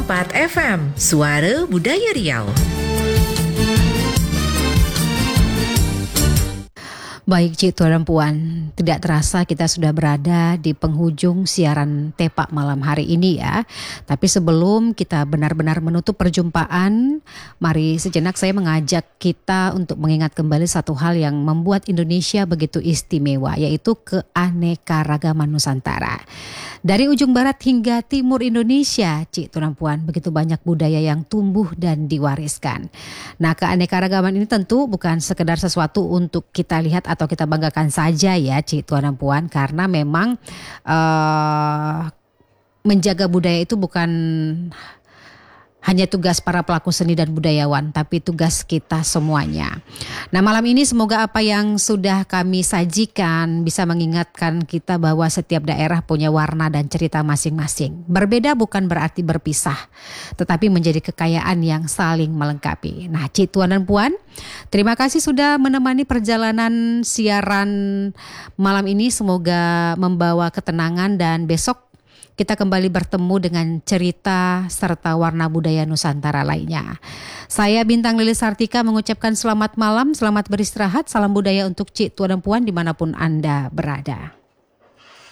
101,4 FM, Suara Budaya Riau. Baik Cik Tuan dan Puan, tidak terasa kita sudah berada di penghujung siaran Tepak malam hari ini ya. Tapi sebelum kita benar-benar menutup perjumpaan, mari sejenak saya mengajak kita untuk mengingat kembali satu hal yang membuat Indonesia begitu istimewa, yaitu keanekaragaman Nusantara. Dari ujung barat hingga timur Indonesia, Cik Tuan dan Puan, begitu banyak budaya yang tumbuh dan diwariskan. Nah, keanekaragaman ini tentu bukan sekedar sesuatu untuk kita lihat atau kita banggakan saja ya Cik Tuan dan Puan, karena memang menjaga budaya itu bukan hanya tugas para pelaku seni dan budayawan, tapi tugas kita semuanya. Nah, malam ini semoga apa yang sudah kami sajikan bisa mengingatkan kita bahwa setiap daerah punya warna dan cerita masing-masing. Berbeda bukan berarti berpisah, tetapi menjadi kekayaan yang saling melengkapi. Nah, Cik Tuan dan Puan, terima kasih sudah menemani perjalanan siaran malam ini. Semoga membawa ketenangan dan besok kita kembali bertemu dengan cerita serta warna budaya Nusantara lainnya. Saya Bintang Lilis Sartika mengucapkan selamat malam, selamat beristirahat, salam budaya untuk Cik Tuan dan Puan dimanapun Anda berada.